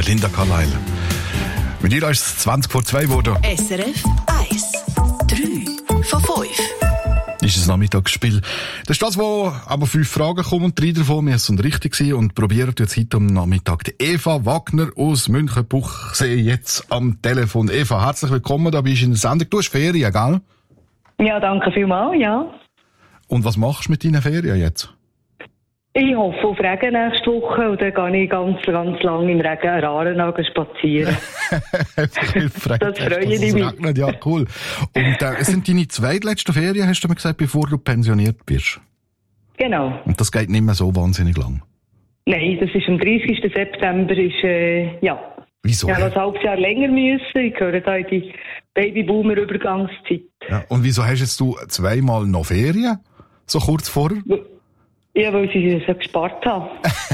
der Linda Carlisle. Mit ihr ist es 20 vor 2 geworden. SRF 1. 3 von 5. Ist ein Nachmittagsspiel. Das ist das, wo aber 5 Fragen kommen und 3 davon müssen richtig sein und probieren jetzt heute am Nachmittag. Die Eva Wagner aus Münchenbuchsee jetzt am Telefon. Eva, herzlich willkommen, da bist du in der Sendung. Du hast Ferien, gell? Ja, danke vielmals, ja. Und was machst du mit deinen Ferien jetzt? Ich hoffe auf Regen nächste Woche und dann gehe ich ganz lange im Regen an Aarau spazieren. Das freue ich mich. Regnet. Ja, cool. Und es sind deine zweitletzten Ferien, hast du mir gesagt, bevor du pensioniert bist? Genau. Und das geht nicht mehr so wahnsinnig lang? Nein, das ist am 30. September. Ja. Wieso? Ich habe ein halbes Jahr länger müssen. Ich gehöre da in die Babyboomer-Übergangszeit. Ja, und wieso hast jetzt du zweimal noch Ferien? So kurz vorher? Ja, weil sie so gespart haben.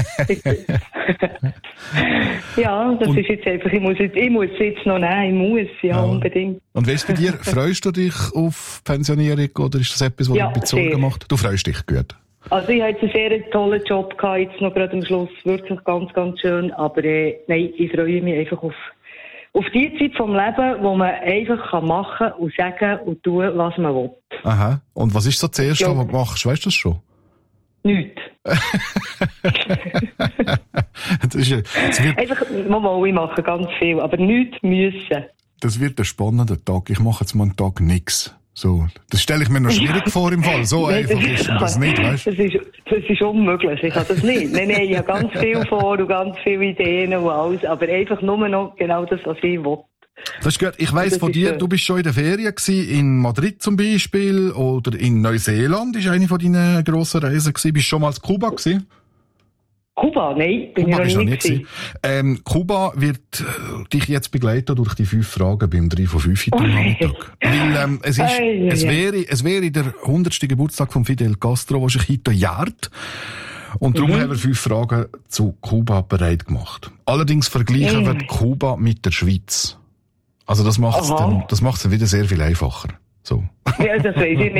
Ja, das ist jetzt einfach, ich muss jetzt noch nehmen, unbedingt. Und wie ist es bei dir? Freust du dich auf Pensionierung oder ist das etwas, was du bezogen macht? Du freust dich gut. Also ich habe jetzt einen sehr tollen Job gehabt, jetzt noch gerade am Schluss, wirklich ganz schön, aber nein, ich freue mich einfach auf die Zeit vom Leben, wo man einfach machen kann und sagen und tun, was man will. Aha. Und was ist so das Erste, was du machst? Weißt du das schon? Nichts. Einfach, ich mache ganz viel, aber nichts müssen. Das wird ein spannender Tag. Ich mache jetzt mal einen Tag nichts. So, das stelle ich mir noch schwierig vor im Fall. So nein, einfach ist das nicht, weißt du? Das ist unmöglich. Ich kann das nicht. Nein, ich habe ganz viel vor und ganz viele Ideen und alles, aber einfach nur noch genau das, was ich will. Das ist gut. Ich weiss von dir, du bist schon in der Ferien gewesen, in Madrid zum Beispiel, oder in Neuseeland ist eine von deinen grossen Reisen gewesen. Bist du schon mal in Kuba gewesen? Kuba? Nein, bin ich noch nicht gewesen. Kuba wird dich jetzt begleiten durch die 5 Fragen beim 3 von 5 heute Nachmittag. Weil, es wäre der 100. Geburtstag von Fidel Castro, der sich heute jährt. Und darum haben wir 5 Fragen zu Kuba bereit gemacht. Allerdings vergleichen wir Kuba mit der Schweiz. Also das macht's dann wieder sehr viel einfacher. So. Ja, das weiss ich